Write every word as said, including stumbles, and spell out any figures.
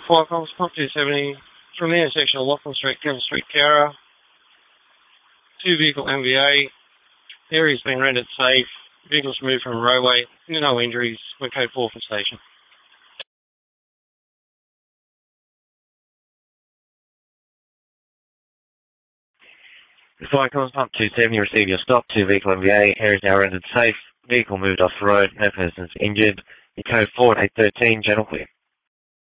Fire Comms, pump two seventy, from the intersection of Lachlan Street, Kevin Street, Cowra. Two vehicle M V A. Area's been rendered safe. Vehicles removed from the roadway. No injuries. We're code four for station. Fire Comms, pump two seventy, receive your stop. Two vehicle M V A. Area is now rendered safe. Vehicle moved off the road. No persons injured. Your code four at eight thirteen, general clear.